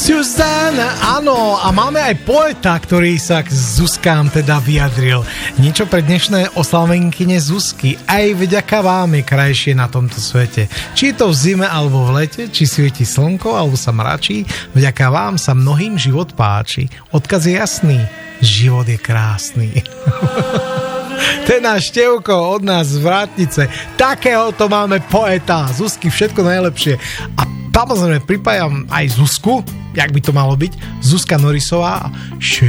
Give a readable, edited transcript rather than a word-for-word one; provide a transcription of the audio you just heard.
Suzanne, áno, a máme aj poeta, ktorý sa k Zuzkám teda vyjadril. Niečo pre dnešné oslavenkyne Zuzky. Aj vďaka vám je krajšie na tomto svete. Či je to v zime alebo v lete, či svieti slnko alebo sa mračí, vďaka vám sa mnohým život páči. Odkaz je jasný, život je krásny. Ten náš Števko od nás z Vrátnice. Takéhoto máme poeta. Zuzky, všetko najlepšie. A samozrejme pripájam aj Zuzku, jak by to malo byť. Zuzka Norisová.